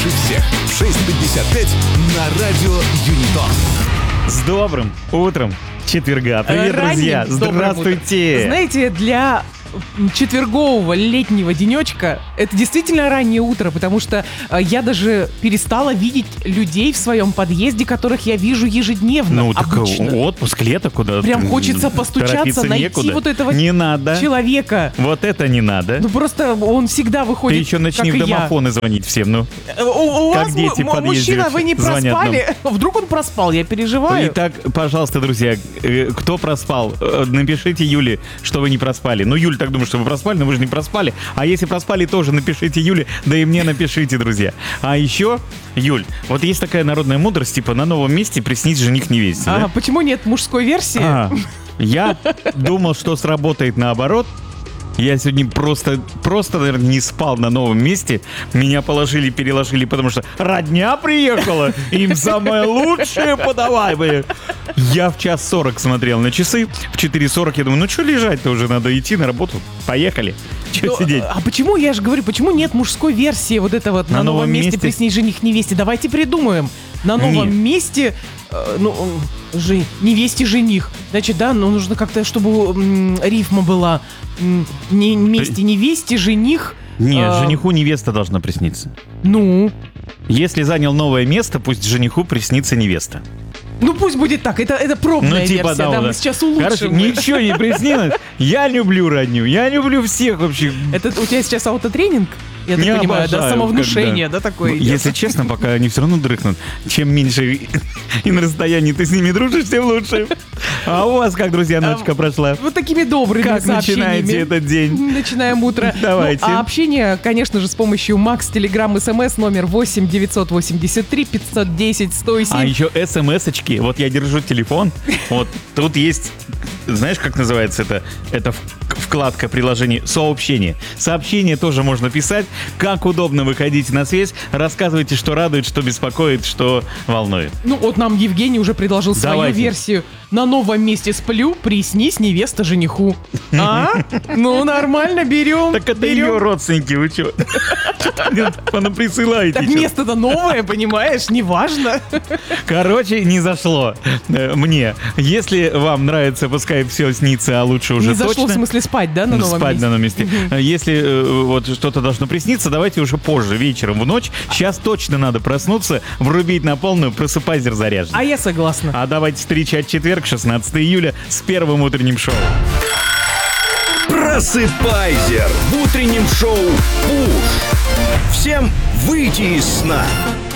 Лучше всех в 6:55 на радио Юнитон. С добрым утром четверга. Привет, Ранним друзья. добрым Здравствуйте. утром. Знаете, для четвергового летнего денечка это действительно раннее утро, потому что я даже перестала видеть людей в своем подъезде, которых я вижу ежедневно. Ну, так обычно. отпуск, лето, куда Прям хочется постучаться, торопиться найти некуда. вот этого Не надо. человека. Вот это не надо. Ну просто он всегда Ты выходит, еще начни как в и я. домофоны звонить всем, ну. У Как вас, дети в подъезде мужчина, вы не звонят нам. проспали? Вдруг он проспал, я переживаю. Итак, пожалуйста, друзья, кто проспал, напишите Юле, что вы не проспали. Ну, Юль так думает, что вы проспали, но вы же не проспали. А если проспали, тоже напишите Юле, да и мне напишите, друзья. А еще, Юль, вот есть такая народная мудрость, типа на новом месте приснись жених невесте. А Да? почему нет мужской версии? Я думал, что сработает наоборот. Я сегодня просто, наверное, не спал на новом месте. Меня положили, переложили, потому что родня приехала. Им самое лучшее подавай бы. Я в 1:40 смотрел на часы. В 4:40 я думаю, ну что лежать-то уже, надо идти на работу. Поехали. Че сидеть? А почему, я же говорю, почему нет мужской версии вот это вот на новом месте приснись жених невесте? Давайте придумаем. На новом месте, невесте жених. Значит, да, ну нужно как-то, чтобы рифма была. Не вместе невесте, жених. Нет, жениху невеста должна присниться. Ну? Если занял новое место, пусть жениху приснится невеста. Ну пусть будет так, это пробная версия, да, мы сейчас улучшим. Короче, ничего не приснилось. Я люблю родню, я люблю всех вообще. Это у тебя сейчас аутотренинг? Я так Не понимаю, обожаю, да, самовнушение, когда- да, такое Ну, идет? если честно, пока они все равно дрыхнут. Чем меньше и на расстоянии ты с ними дружишь, тем лучше. А у вас как, друзья, ночка прошла? Вот такими добрыми Как сообщениями. начинаете этот день? Начинаем утро. Давайте. Ну, а общение, конечно же, с помощью Макс Телеграм СМС номер 8 983 510 107. А еще смс-очки. Вот я держу телефон. Вот тут есть, знаешь, как называется это? Это вкладка приложения «Сообщение». Сообщение тоже можно писать. Как удобно, выходите на связь. Рассказывайте, что радует, что беспокоит, что волнует. Ну вот нам Евгений уже предложил свою Давайте. версию. На новом месте сплю, приснись невеста жениху. А? Ну нормально, берем. Так это берем. ее родственники, вы что? Она присылаете. Так чё? место-то новое, понимаешь, неважно. Короче, не зашло мне. Если вам нравится, пускай все снится, а лучше уже Не зашло, точно. в смысле спать, да, на новом Спать месте? на новом месте. Если вот что-то должно присниться, давайте уже позже, вечером, в ночь. Сейчас точно надо проснуться, врубить на полную, просыпайзер заряжен. А я согласна. А давайте встречать четверг, 16 июля, с первым утренним шоу. Просыпайзер в утреннем шоу «Пуш». Всем выйти из сна.